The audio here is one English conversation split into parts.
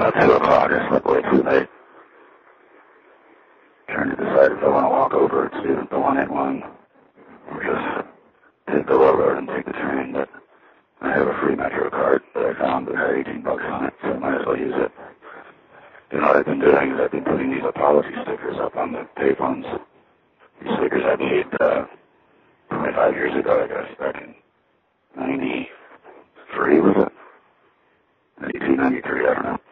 about 2 o'clock. I slept way too late. Trying to decide if I want to walk over to the 181 or just take the low road and take the train, but I have a free Metro card that I found that had $18 on it, so I might as well use it. You know what I've been doing is I've been putting these apology stickers up on the payphones. These stickers I made 25 years ago, I guess, back in 93, was it? 92, 93, I don't know.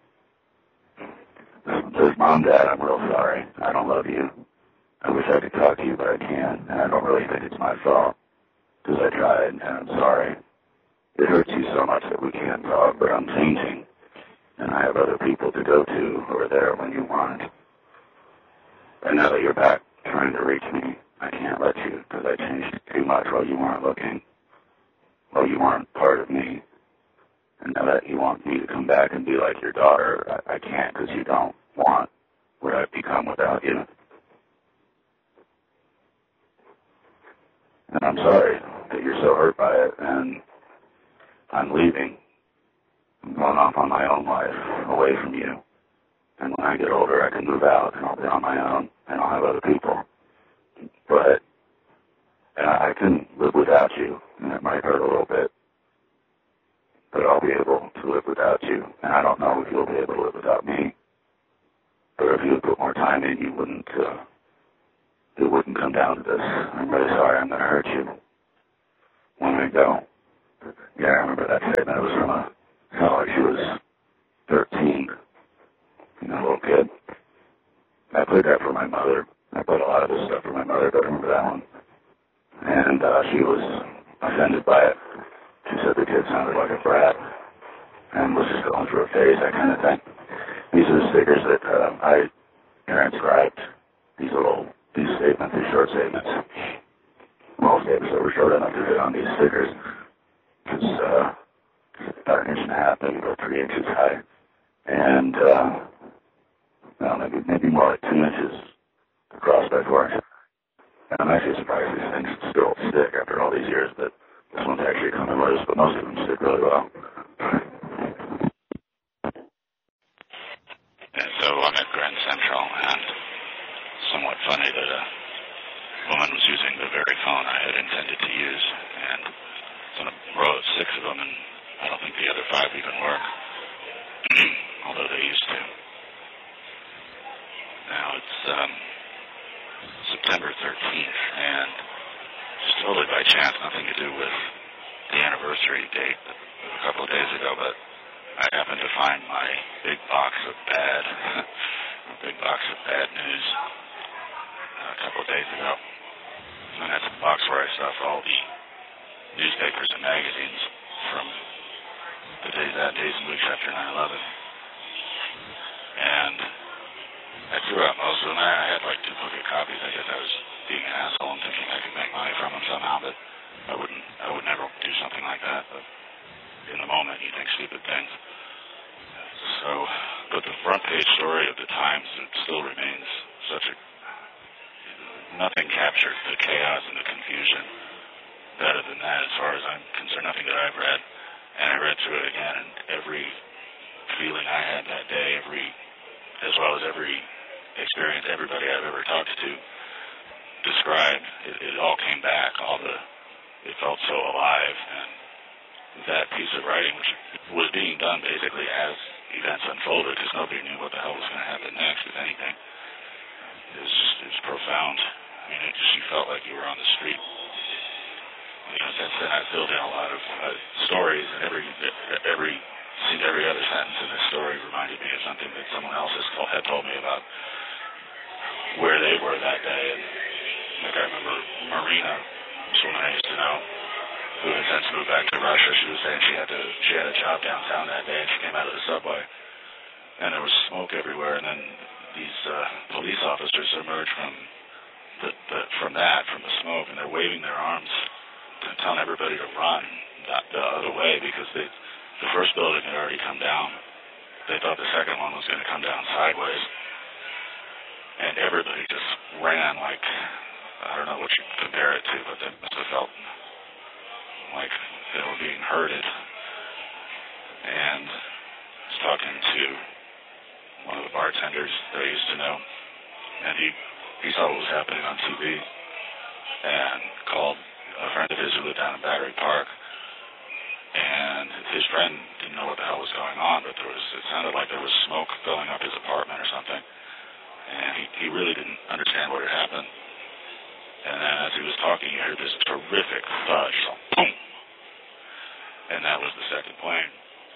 Says, Mom, Dad, I'm real sorry. I don't love you. I wish I could talk to you, but I can't, and I don't really think it's my fault, because I tried, and I'm sorry. It hurts you so much that we can't talk, but I'm changing, and I have other people to go to who are there when you want. And now that you're back trying to reach me, I can't let you, because I changed too much while you weren't looking, while you weren't part of me. And now that you want me to come back and be like your daughter, I can't, because you don't want what I've become without you. And I'm sorry that you're so hurt by it, and I'm leaving. I'm going off on my own life, away from you. And when I get older, I can move out, and I'll be on my own, and I'll have other people. But I can live without you, and it might hurt a little bit. But I'll be able to live without you, and I don't know if you'll be able to live without me. But if you put more time in, it wouldn't come down to this. I'm really sorry I'm going to hurt you. When I go. Yeah, I remember that statement. It was from she was 13, a little kid. I played that for my mother. I played a lot of this stuff for my mother, but I remember that one. And she was offended by it. She said the kid sounded like a brat and was just going through a phase, that kind of thing. These are the stickers that I transcribed. These statements, these short statements. Small statements that were short enough to fit on these stickers. It's about 1.5 inches, maybe about 3 inches high. And, maybe more like 2 inches across by 4 inches. And I'm actually surprised these things still stick after all these years, but this one's actually coming loose, but most of them stick really well. And so I'm at Grand Central, and somewhat funny that a woman was using the very phone I had intended to use, and it's on a row of 6 of them, and I don't think the other 5 even work, although they used to. Now it's September 13th, and just totally by chance, nothing to do with the anniversary date a couple of days ago, but I happened to find my big box of bad news a couple of days ago. And that's a box where I stuff all the newspapers and magazines from the days and weeks after 9/11. And I threw out most of them. I had like duplicate copies. I guess I was being an asshole and thinking I could make money from them somehow, but I would never do something like that. But in the moment, you think stupid things. But the front page story of the Times, it still remains nothing captured the chaos and the confusion better than that, as far as I'm concerned. Nothing that I've read, and I read through it again, and every feeling I had that day, as well as every experience everybody I've ever talked to described, it all came back. It felt so alive, and that piece of writing, which was being done basically as events unfolded, because nobody knew what the hell was going to happen next, if anything. It was profound. I mean, you felt like you were on the street. Since then I've filled in a lot of stories, and every other sentence in this story reminded me of something that someone else had told me about where they were that day. And like I remember Marina, someone I used to know, who had since moved back to Russia. She was saying she had a job downtown that day, and she came out of the subway, and there was smoke everywhere. And then these police officers emerged from the smoke, and they're waving their arms, telling everybody to run the other way, because the first building had already come down. They thought the second one was going to come down sideways, and everybody just ran like, I don't know what you compare it to, but they must have felt like they were being herded. And was talking to one of the bartenders that I used to know, and he saw what was happening on TV and called a friend of his who lived down in Battery Park, and his friend didn't know what the hell was going on, but it sounded like there was smoke going up his apartment or something, and he really didn't understand what had happened. And then as he was talking, he heard this terrific thud, boom, and that was the second plane.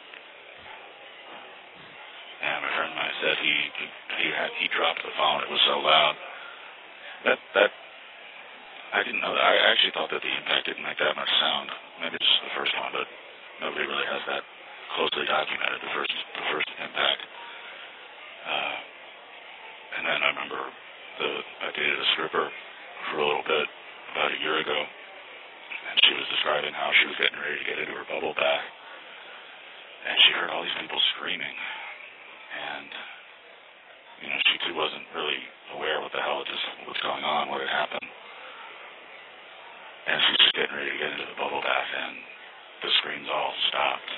And my friend and I said he dropped the phone. It was so loud. That I didn't know that. I actually thought that the impact didn't make that much sound. Maybe it's just the first one, but nobody really has that closely documented. The first impact. And then I remember I dated a stripper for a little bit about a year ago, and she was describing how she was getting ready to get into her bubble bath, and she heard all these people screaming, and she too wasn't really aware what the hell was going on, what had happened. And she was just getting ready to get into the bubble bath, and the screams all stopped.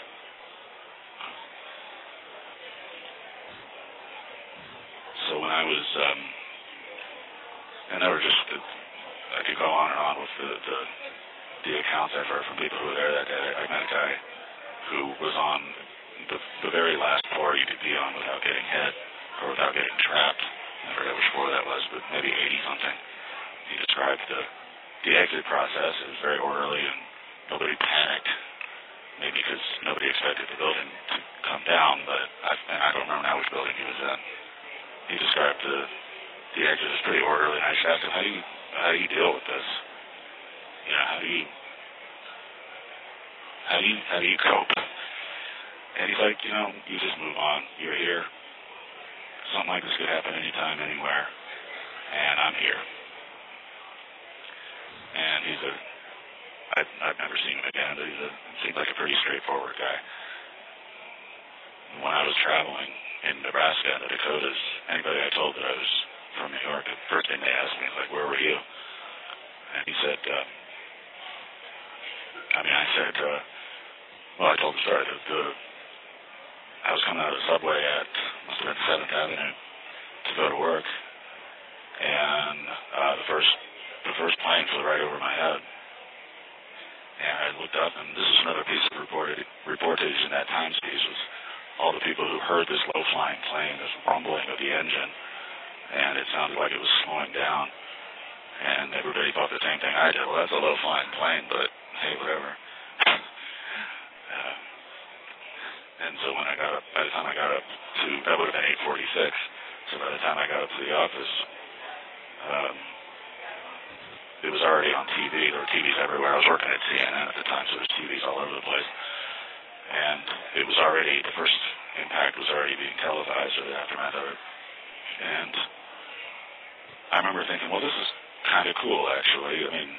So when I was, and there were just, I could go on and on with the accounts I've heard from people who were there that day. I met a guy who was on the very last floor you could be on without getting hit or without getting trapped. I forget which floor that was, but maybe 80-something. He described the exit process. It was very orderly and nobody panicked. Maybe because nobody expected the building to come down, but I don't remember now which building he was in. He described the exit as pretty orderly, and I just asked him, how do you deal with this? How do you cope? And he's like, you just move on. You're here. Something like this could happen anytime, anywhere, and I'm here. And I've never seen him again, but seems like a pretty straightforward guy. When I was traveling in Nebraska and the Dakotas, anybody I told that I was from New York, the first thing they asked me is like, where were you? And he said, I told the story that I was coming out of the subway at, must have been 7th Avenue to go to work, and the first plane flew right over my head. And I looked up, and this is another piece of reportage in that Times piece, was all the people who heard this low-flying plane, this rumbling of the engine, and it sounded like it was slowing down. And everybody thought the same thing I did. Well, that's a low-flying plane, but hey, whatever. And so when by the time I got up to, that would have been 8:46, so by the time I got up to the office, it was already on TV. There were TVs everywhere. I was working at CNN at the time, so there's TVs all over the place. And it was already, the first impact was already being televised, or the aftermath of it. And I remember thinking, well, this is kind of cool, actually. I mean,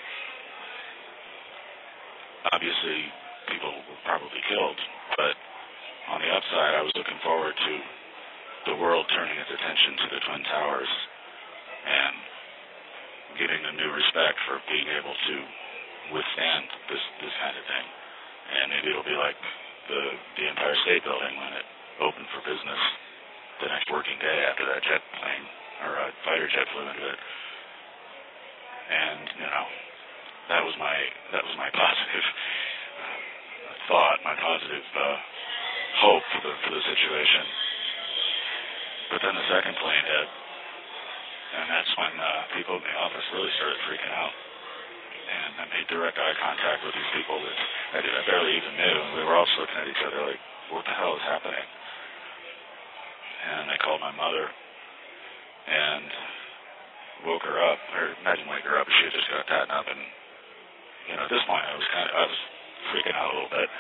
obviously, people were probably killed, but on the upside, I was looking forward to the world turning its attention to the Twin Towers and giving them new respect for being able to withstand this kind of thing. And maybe it'll be like the Empire State Building when it opened for business the next working day after that jet plane or a fighter jet flew into it. And that was my positive thought, my positive hope for the situation. But then the second plane hit, and that's when people in the office really started freaking out. And I made direct eye contact with these people that I barely even knew. We were all just looking at each other like, what the hell is happening? And I called my mother and woke her up, or didn't wake her up, she had just got gotten up, and at this point I was freaking out a little bit.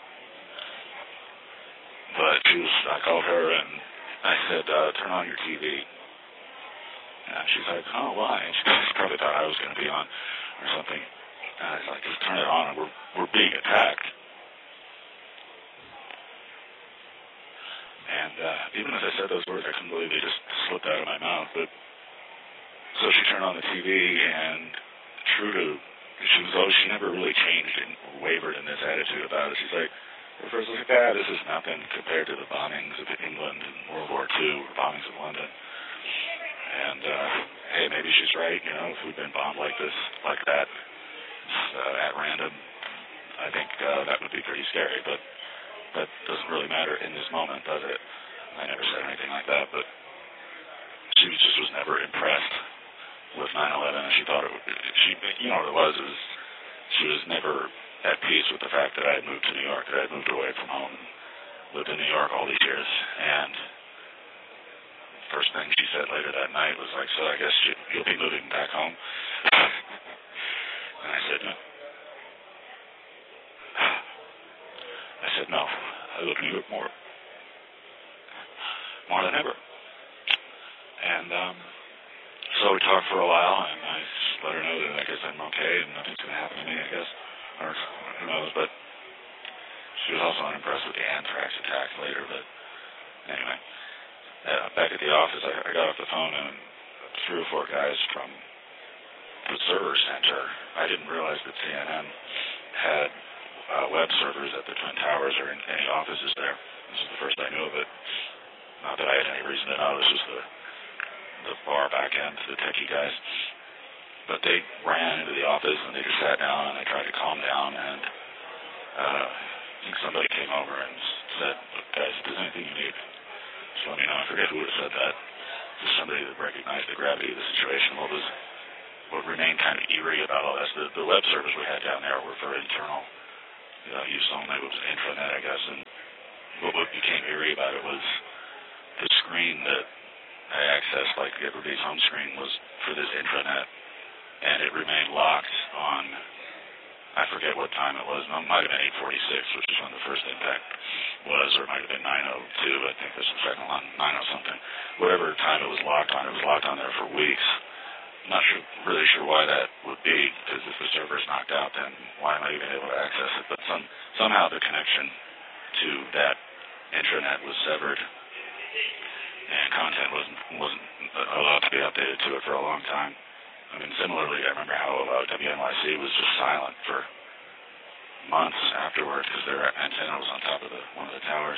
But I called her and I said, turn on your TV. And she's like, oh, why? And she probably thought I was going to be on or something. And I was like, just turn it on, and we're being attacked. And even as I said those words, I couldn't believe they just slipped out of my mouth. But so she turned on the TV, and she never really changed and wavered in this attitude about it. She's like, At first, I was like, this is nothing compared to the bombings of England in World War II, or bombings of London. And, hey, maybe she's right, if we'd been bombed like that, at random, I think that would be pretty scary, but that doesn't really matter in this moment, does it? I never said anything like that, but she just was never impressed with 9/11, and she thought it would be, what it was she was never at peace with the fact that I had moved to New York, that I had moved away from home, lived in New York all these years, and first thing she said later that night was like, so I guess you'll be moving back home? And I said, no. No, I love New York more than ever. And so we talked for a while, and I just let her know that I guess I'm okay and nothing's going to happen to me, I guess. Or who knows, but she was also unimpressed with the anthrax attack later. But anyway, back at the office, I got off the phone, and 3 or 4 guys from the server center, I didn't realize that CNN had web servers at the Twin Towers or in any offices there. This is the first I knew of it. Not that I had any reason to know. This was the bar back end, the techie guys. But they ran into the office and they just sat down and I tried to calm down, and I think somebody came over and said, look guys, if there's anything you need, just let me know. I forget who would have said that. Just somebody that recognized the gravity of the situation. What remained kind of eerie about all this, the web servers we had down there were for internal use only. It was intranet, I guess, and what became eerie about it was the screen that I accessed, like everybody's home screen, was for this intranet, and it remained locked on, I forget what time it was. No, it might have been 8:46, which is when the first impact was, or it might have been 9:02. I think there's a second one, 9:00 something. Whatever time it was locked on there for weeks. I'm not really sure why that would be, because if the server's knocked out, then why am I even able to access it? But somehow the connection to that intranet was severed, and content wasn't allowed to be updated to it for a long time. I mean, similarly, I remember how WNYC was just silent for months afterwards because their antenna was on top of one of the towers.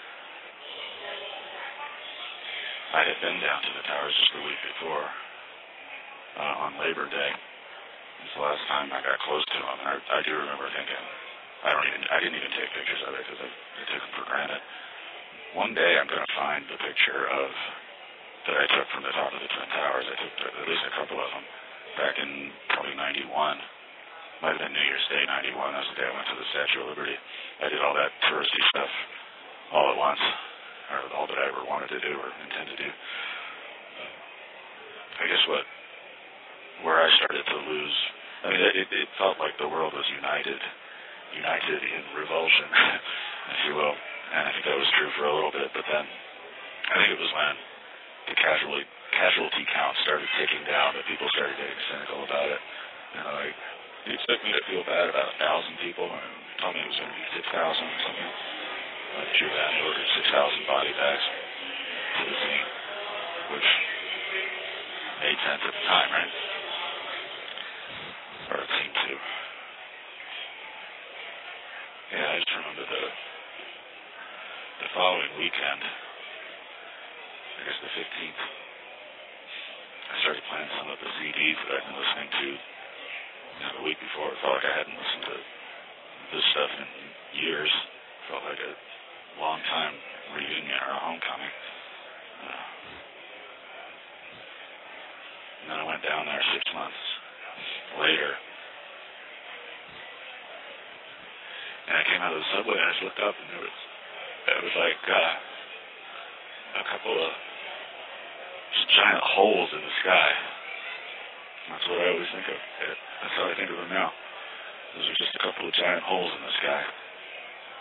I had been down to the towers just the week before. On Labor Day. It's the last time I got close to them. And I do remember thinking, I didn't even take pictures of it because I took them for granted. One day I'm going to find the picture that I took from the top of the Twin Towers. I took at least a couple of them back in probably 91. Might have been New Year's Day 91. That was the day I went to the Statue of Liberty. I did all that touristy stuff all at once, or all that I ever wanted to do or intend to do. I guess where I started to lose, I mean, it felt like the world was united in revulsion, if you will. And I think that was true for a little bit, but then I think it was when the casualty count started ticking down that people started getting cynical about it. Like, you expect me to feel bad about 1,000 people, and told me it was going to be 6,000 or something. Like, true that, they ordered 6,000 body bags to the scene, which made sense at the time, right? Or it seemed to. Yeah, I just remember the following weekend, I guess the 15th, I started playing some of the CDs that I'd been listening to the week before. It felt like I hadn't listened to this stuff in years. It felt like a long time reunion or a homecoming. And then I went down there 6 months later, and I came out of the subway and I just looked up and there was like a couple of just giant holes in the sky. That's what I always think of. That's how I think of them now. Those are just a couple of giant holes in the sky.